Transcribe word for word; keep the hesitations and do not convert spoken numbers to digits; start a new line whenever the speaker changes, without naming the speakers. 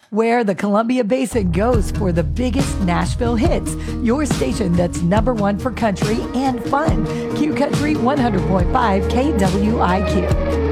Where the Columbia Basin goes for the biggest Nashville hits. Your station that's number one for country and fun. Q Country one hundred point five K W I Q.